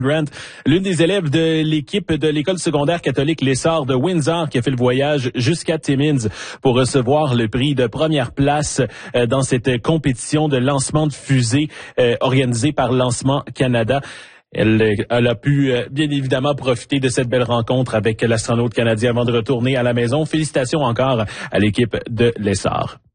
Grant, l'une des élèves de l'équipe de l'école secondaire catholique L'Essor de Windsor, qui a fait le voyage jusqu'à Timmins pour recevoir le prix de première place dans cette compétition de lancement de fusée organisée par Lancement Canada. Elle a pu bien évidemment profiter de cette belle rencontre avec l'astronaute canadien avant de retourner à la maison. Félicitations encore à l'équipe de L'Essor.